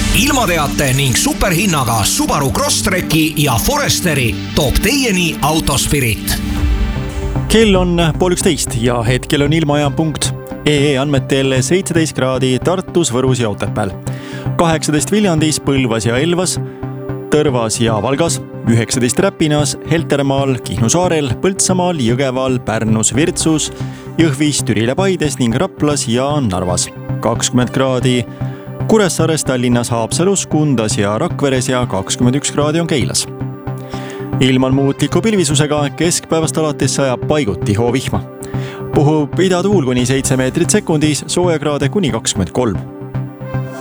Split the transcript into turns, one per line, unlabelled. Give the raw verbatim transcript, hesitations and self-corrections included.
ilmateate ning superhinnaga Subaru Crosstreki ja Foresteri toob teieni Autospirit.
Kell on pool üksteist ja hetkel on ilmajaam punkt. E E andmetel seitseteist kraadi Tartus, Võrus ja Otepääl. kaheksateist Viljandis, Põlvas ja Elvas, Tõrvas ja Valgas, üheksateist Räpinas, Heltermaal, Kihnu saarel, Põltsamaal, Jõgeval, Pärnus, Virtsus, Jõhvis, Türile, Paides ning Raplas ja Narvas. kakskümmend kraadi Kuressaares, Tallinnas, Haapsalus, Kundas ja Rakveres ja kakskümmend üks kraadi on Keilas. Ilman muutliku pilvisusega keskpäevast alates sajab paiguti hoovihma. Puhub idatuul kuni seitse meetrit sekundis, soojakraade kuni kakskümmend kolm.